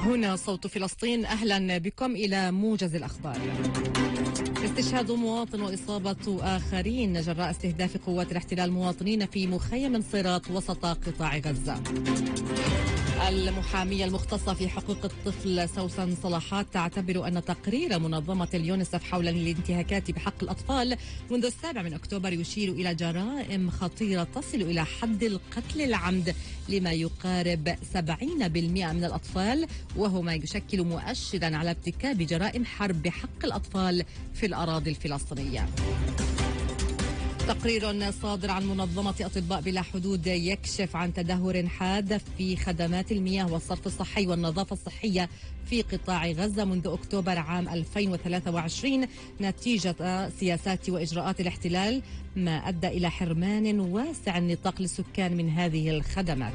هنا صوت فلسطين، أهلا بكم إلى موجز الأخبار. استشهاد مواطن وإصابة آخرين جراء استهداف قوات الاحتلال مواطنين في مخيم صيرات وسط قطاع غزة. المحامية المختصة في حقوق الطفل سوسن صلاحات تعتبر أن تقرير منظمة اليونسف حول الانتهاكات بحق الأطفال منذ 7 أكتوبر يشير إلى جرائم خطيرة تصل إلى حد القتل العمد لما يقارب 70% من الأطفال، وهو ما يشكل مؤشرا على ارتكاب جرائم حرب بحق الأطفال في الأراضي الفلسطينية. تقرير صادر عن منظمة أطباء بلا حدود يكشف عن تدهور حاد في خدمات المياه والصرف الصحي والنظافة الصحية في قطاع غزة منذ أكتوبر عام 2023 نتيجة سياسات وإجراءات الاحتلال، ما أدى إلى حرمان واسع النطاق للسكان من هذه الخدمات.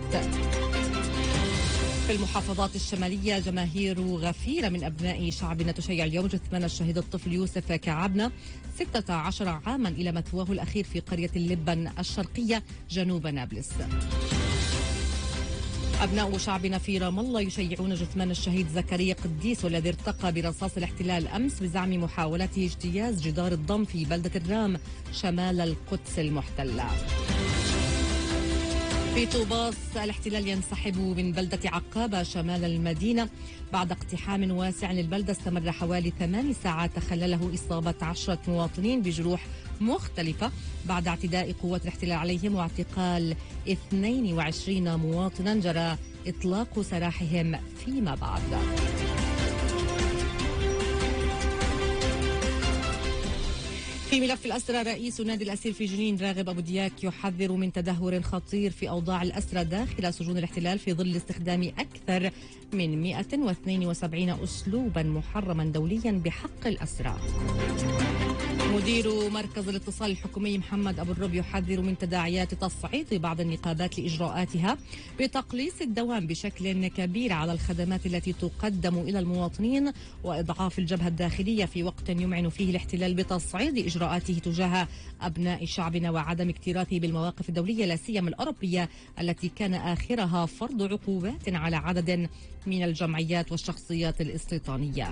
في المحافظات الشمالية جماهير غفيرة من أبناء شعبنا تشيع اليوم جثمان الشهيد الطفل يوسف كعبنة 16 عاما إلى مثواه الأخير في قرية اللبن الشرقية جنوب نابلس. أبناء شعبنا في رام الله يشيعون جثمان الشهيد زكريا قديس والذي ارتقى برصاص الاحتلال أمس بزعم محاولته اجتياز جدار الضم في بلدة الرام شمال القدس المحتلة. في طوباس الاحتلال ينسحب من بلدة عقابة شمال المدينة بعد اقتحام واسع للبلدة استمر حوالي 8 ساعات تخلله إصابة 10 مواطنين بجروح مختلفة بعد اعتداء قوات الاحتلال عليهم واعتقال 22 مواطنا جرى إطلاق سراحهم فيما بعد. في ملف الأسرى رئيس نادي الأسير في جنين راغب أبو دياك يحذر من تدهور خطير في أوضاع الأسرى داخل سجون الاحتلال في ظل استخدام أكثر من 172 أسلوبا محرما دوليا بحق الأسرى. مدير مركز الاتصال الحكومي محمد أبو الرب يحذر من تداعيات تصعيد بعض النقابات لإجراءاتها بتقليص الدوام بشكل كبير على الخدمات التي تقدم إلى المواطنين وإضعاف الجبهة الداخلية في وقت يمعن فيه الاحتلال بتصعيد إجراءاته تجاه أبناء شعبنا وعدم اكتراثه بالمواقف الدولية لا سيما الأوروبية التي كان آخرها فرض عقوبات على عدد من الجمعيات والشخصيات الاستيطانية.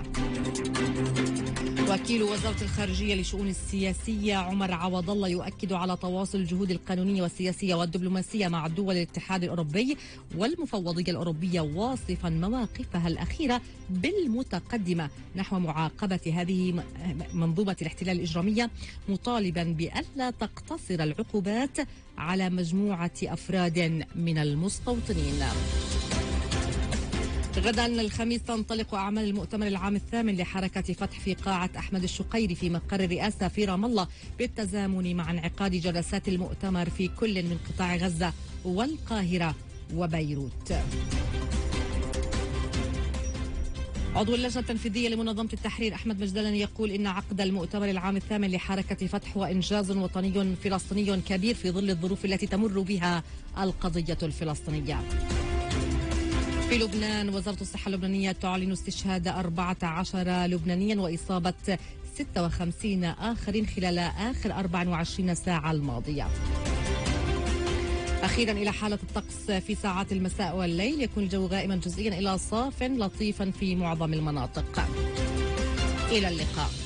وكيل وزارة الخارجية لشؤون السياسية عمر عوض الله يؤكد على تواصل الجهود القانونية والسياسية والدبلوماسية مع دول الاتحاد الأوروبي والمفوضية الأوروبية، واصفا مواقفها الأخيرة بالمتقدمة نحو معاقبة هذه منظومة الاحتلال الإجرامية، مطالبا بألا تقتصر العقوبات على مجموعة أفراد من المستوطنين. غدا الخميس تنطلق أعمال المؤتمر العام الثامن لحركة فتح في قاعة أحمد الشقيري في مقر الرئاسة في رام الله بالتزامن مع انعقاد جلسات المؤتمر في كل من قطاع غزة والقاهرة وبيروت. عضو اللجنة التنفيذية لمنظمة التحرير أحمد مجدلاني يقول إن عقد المؤتمر العام الثامن لحركة فتح هو إنجاز وطني فلسطيني كبير في ظل الظروف التي تمر بها القضية الفلسطينية. في لبنان وزارة الصحة اللبنانية تعلن استشهاد 14 لبنانيا وإصابة 56 آخرين خلال آخر 24 ساعة الماضية. أخيرا إلى حالة الطقس في ساعات المساء والليل، يكون الجو غائما جزئيا إلى صاف لطيفا في معظم المناطق. إلى اللقاء.